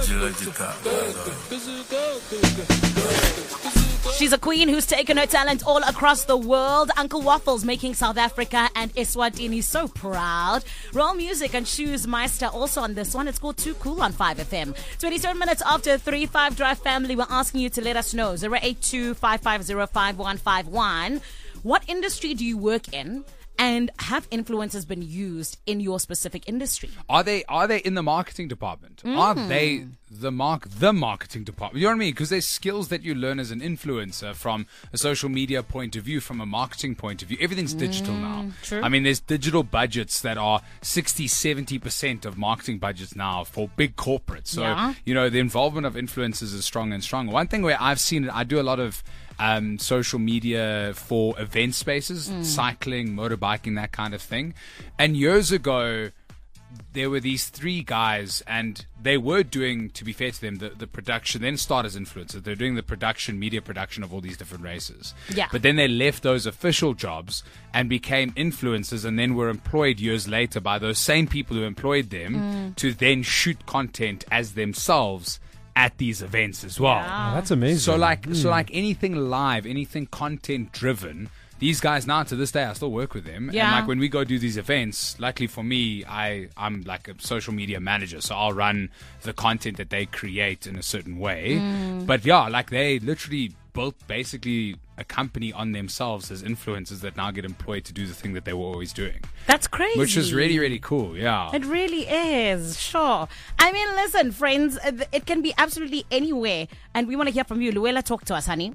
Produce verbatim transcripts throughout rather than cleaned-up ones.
She's a queen who's taken her talent all across the world. Uncle Waffles making South Africa and Eswatini so proud. Roll Music and Shoes Meister also on this one. It's called Too Cool on five F M. twenty-seven minutes after three five Drive family, we're asking you to let us know. zero eight two, five five zero, five one five one. What industry do you work in? And have influencers been used in your specific industry? Are they are they in the marketing department? Mm. Are they the mark the marketing department? You know what I mean? Because there's skills that you learn as an influencer from a social media point of view, from a marketing point of view. Everything's digital mm, now. True. I mean, there's digital budgets that are sixty, seventy percent of marketing budgets now for big corporates. So, yeah. you know, the involvement of influencers is strong and strong. One thing where I've seen it, I do a lot of Um, social media for event spaces, mm. cycling, motorbiking, that kind of thing. And years ago, there were these three guys, and they were doing, to be fair to them, the, the production, then start as influencers. They're doing the production, media production of all these different races. Yeah. But then they left those official jobs and became influencers, and then were employed years later by those same people who employed them mm. to then shoot content as themselves at these events as well. Yeah. Oh, that's amazing. So like mm. so like anything live, anything content driven, these guys now to this day I still work with them. Yeah. And like when we go do these events, luckily for me, I, I'm like a social media manager. So I'll run the content that they create in a certain way. Mm. But yeah, like they literally built basically a company on themselves as influencers that now get employed to do the thing that they were always doing. That's crazy. Which is really, really cool, yeah. It really is, sure. I mean, listen, friends, it can be absolutely anywhere. And we want to hear from you. Luella, talk to us, honey.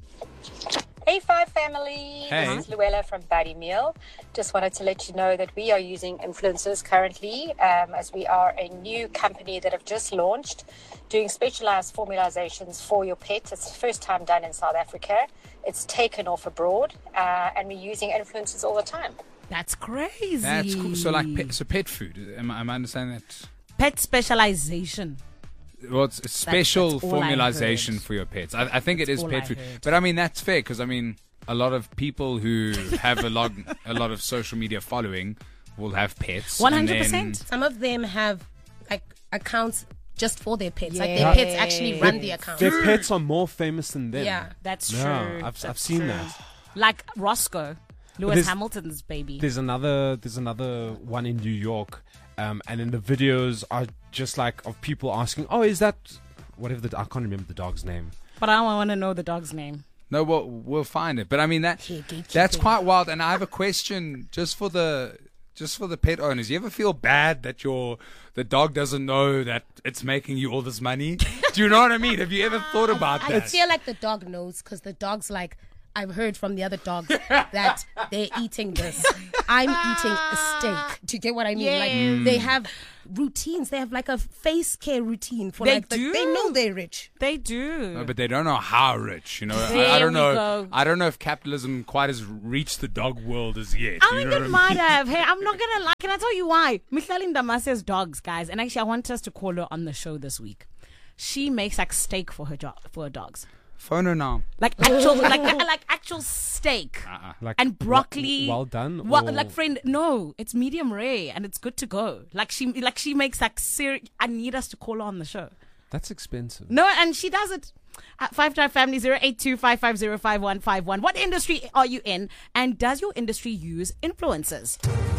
Hey five family, Hey. This is Luella from Buddy Meal. Just wanted to let you know that we are using influencers currently um, as we are a new company that have just launched doing specialized formulations for your pets. It's the first time done in South Africa. It's taken off abroad uh, and we're using influencers all the time. That's crazy. That's cool. So like pet, so pet food, am, I- am I understanding that? Pet specialization. Well, it's a special that's all I formulation heard. for your pets. I, I think it That's is all pet I food, heard. but I mean that's fair because I mean a lot of people who have a lot, a lot of social media following will have pets. one and hundred then- percent. Some of them have like accounts just for their pets. Like Yeah. their pets actually run the account. Their pets are more famous than them. Yeah. That's No, true. I've, I've That's seen true. that. Like Roscoe, Lewis there's- Hamilton's baby. There's another. There's another one in New York, um, and then the videos are just like of people asking, "Oh, is that whatever the I can't remember the dog's name." But I want to know the dog's name. No, we'll we'll find it. But I mean that Yeah, gatekeeping. that's quite wild. And I have a question just for the just for the pet owners. You ever feel bad that your the dog doesn't know that it's making you all this money? Do you know what I mean? Have you ever thought about I that? feel like the dog knows because the dog's like, I've heard from the other dogs that they're eating this. I'm eating a steak. Do you get what I mean? Yes. Like they have routines. They have like a face care routine for They like the- do? they know they're rich. They do. No, but they don't know how rich. You know, I, I There don't we know. go. I don't know if capitalism quite has reached the dog world as yet. I you think know it what might mean? have. Hey, I'm not gonna lie. Can I tell you why? Michaeline Damase's dogs, guys, and actually, I want us to call her on the show this week. She makes like steak for her jo- for her dogs, Phone her now. like actual, like like actual steak. Uh-uh. Like And broccoli. Well, well done. What, or- like friend? No, it's medium rare and it's good to go. Like she, like she makes like ser- I need us to call her on the show. That's expensive. No, and she does it. At Five Drive Family zero eight two five five zero five one five one. What industry are you in? And does your industry use influencers?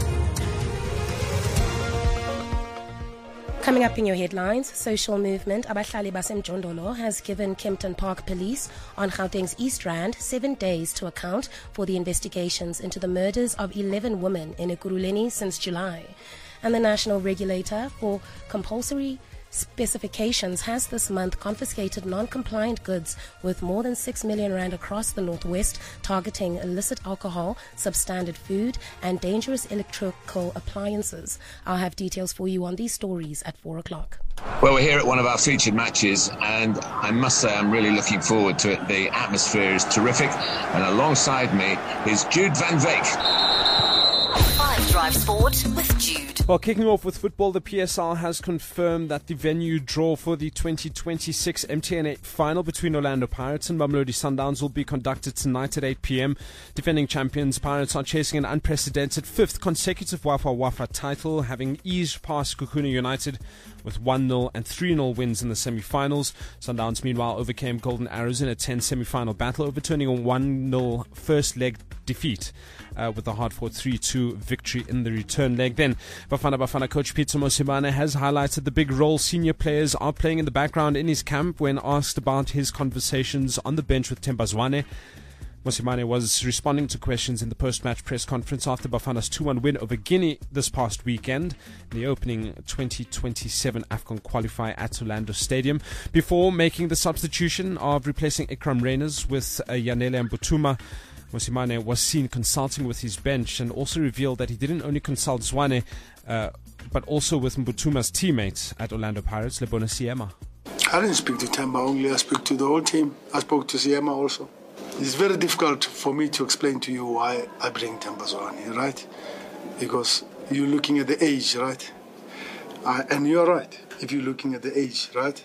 Coming up in your headlines, social movement Abahlali Basemjondolo has given Kempton Park Police on Gauteng's East Rand seven days to account for the investigations into the murders of eleven women in Ekurhuleni since July. And the National Regulator for Compulsory Specifications has this month confiscated non-compliant goods worth more than six million rand across the Northwest, targeting illicit alcohol, substandard food, and dangerous electrical appliances. I'll have details for you on these stories at four o'clock. Well, we're here at one of our featured matches, and I must say I'm really looking forward to it. The atmosphere is terrific, and alongside me is Jude Van Veek. Five Drive Sport with Jude. Well, kicking off with football, the P S L has confirmed that the venue draw for the twenty twenty-six M T N eight final between Orlando Pirates and Mamelodi Sundowns will be conducted tonight at eight p.m. Defending champions Pirates are chasing an unprecedented fifth consecutive Wafa Wafa title, having eased past Kukuna United with one nil and three nil wins in the semi-finals. Sundowns, meanwhile, overcame Golden Arrows in a ten semi-final battle, overturning a one nil first leg defeat uh, with a hard-fought three two victory in the return leg. Then, Bafana Bafana coach Peter Mosimane has highlighted the big role senior players are playing in the background in his camp when asked about his conversations on the bench with Themba Zwane. Mosimane was responding to questions in the post-match press conference after Bafana's two one win over Guinea this past weekend in the opening twenty twenty-seven AFCON qualifier at Orlando Stadium. Before making the substitution of replacing Ikram Reyners with uh, Yanele Mbutuma, Mosimane was seen consulting with his bench and also revealed that he didn't only consult Zwane, uh, but also with Mbutuma's teammates at Orlando Pirates, Lebona Siema. I didn't speak to Themba only, I spoke to the whole team. I spoke to Siema also. It's very difficult for me to explain to you why I bring Themba Zwane, right? Because you're looking at the age, right? Uh, and you're right, if you're looking at the age, right?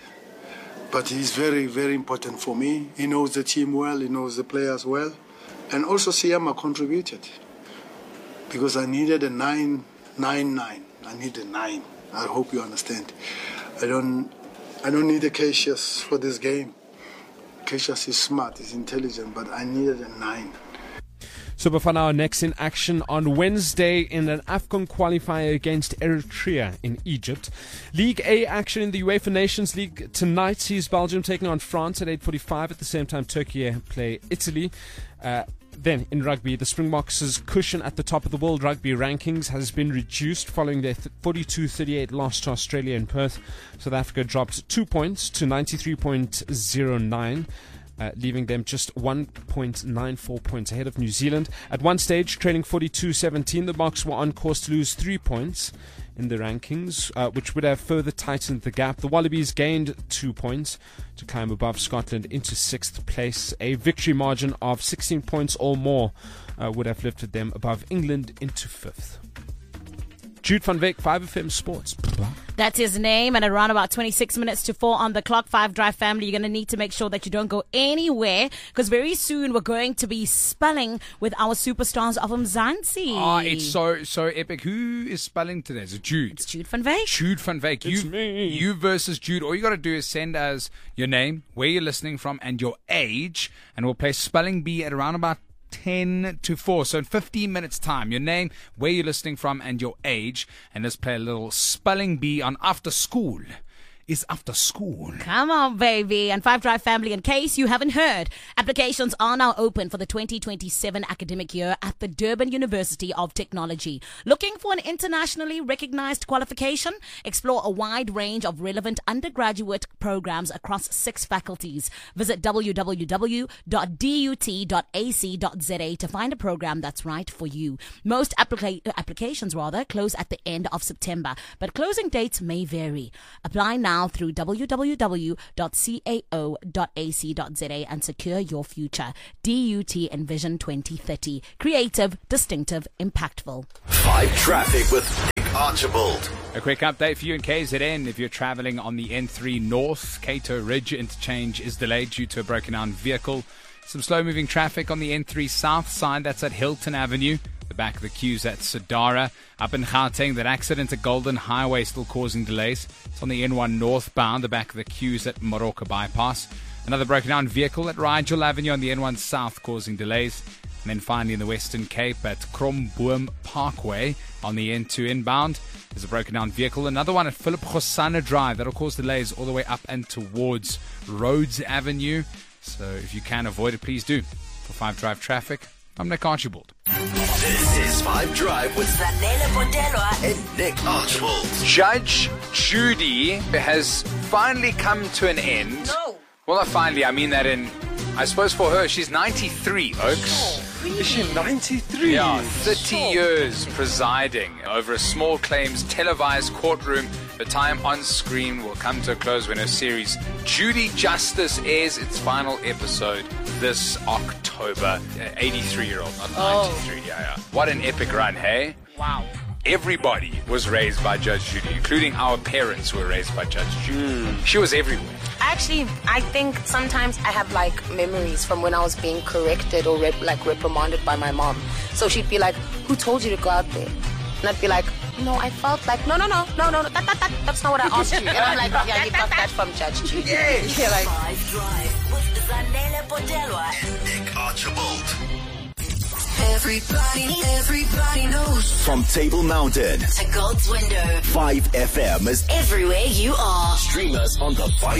But he's very, very important for me. He knows the team well, he knows the players well. And also Siema contributed. Because I needed a nine, nine, nine. I need a nine. I hope you understand. I don't, I don't need a Cassius for this game. Cassius is smart, he's intelligent, but I needed a nine. So Bafana are next in action on Wednesday in an AFCON qualifier against Eritrea in Egypt. League A action in the UEFA Nations League tonight sees Belgium taking on France at eight forty-five. At the same time, Turkey play Italy. Uh, Then, in rugby, the Springboks' cushion at the top of the world rugby rankings has been reduced following their forty-two thirty-eight loss to Australia in Perth. South Africa dropped two points to ninety-three point oh nine, uh, leaving them just one point nine four points ahead of New Zealand. At one stage, trailing forty-two seventeen, the Boks were on course to lose three points in the rankings, uh, which would have further tightened the gap. The Wallabies gained two points to climb above Scotland into sixth place. A victory margin of sixteen points or more uh, would have lifted them above England into fifth. Jude van Wyk, five F M Sports. That's his name. And around about twenty-six minutes to four on the clock, Five Drive family, you're going to need to make sure that you don't go anywhere, because very soon we're going to be spelling with our superstars of Mzansi. Oh, it's so so epic. Who is spelling today? Is it Jude? It's Jude van Wyk. Jude van Wyk. It's you, me. You versus Jude. All you got to do is send us your name, where you're listening from, and your age, and we'll play spelling bee at around about ten to four. So in fifteen minutes time, your name, where you're listening from, and your age. And let's play a little spelling bee on After School. Is After School. Come on, baby. And Five Drive family, in case you haven't heard, applications are now open for the twenty twenty-seven academic year at the Durban University of Technology. Looking for an internationally recognized qualification? Explore a wide range of relevant undergraduate programs across six faculties. Visit w w w dot d u t dot a c dot z a to find a program that's right for you. Most applica- applications rather close at the end of September, but closing dates may vary. Apply now through w w w dot cao dot a c dot z a and secure your future. D U T Envision twenty thirty. Creative, distinctive, impactful. Five Traffic with Nick Archibald. A quick update for you in K Z N. If you're traveling on the N three North, Cato Ridge interchange is delayed due to a broken down vehicle. Some slow-moving traffic on the N three South side. That's at Hilton Avenue. The back of the queue's at Sadara. Up in Gauteng, that accident at Golden Highway still causing delays. It's on the N one northbound. The back of the queue's at Moroka Bypass. Another broken down vehicle at Rigel Avenue on the N one South causing delays. And then finally in the Western Cape at Kromboom Parkway on the N two inbound, there's a broken down vehicle. Another one at Philip Gosana Drive. That'll cause delays all the way up and towards Rhodes Avenue. So if you can avoid it, please do. For Five Drive Traffic, I'm Nick Archibald. This is Five Drive with Zanele Botelwa and Nick Archibald. Judge Judy has finally come to an end. No. Well, not finally. I mean that in, I suppose for her, she's ninety-three, folks. Is she ninety-three? Yeah, thirty years presiding over a small claims televised courtroom. The time on screen will come to a close when her series Judy Justice airs its final episode this October. eighty-three-year-old, not ninety-three. Yeah, yeah. What an epic run, hey? Wow. everybody was raised by Judge Judy, including our parents were raised by Judge Judy. She was everywhere. Actually, I think sometimes I have like memories from when I was being corrected or rep- like reprimanded by my mom. So she'd be like, "Who told you to go out there?" And I'd be like, "No, I felt like, no, no, no, no, no, no that, that, that, that's not what I asked you." And I'm like, "Yeah, you got that from Judge Judy." Yes. You're like, Five Drive with Zanele Potelwa and Nick Archibald. Everybody, everybody knows. From Table Mountain to God's Window, five F M is everywhere you are. Stream us on the five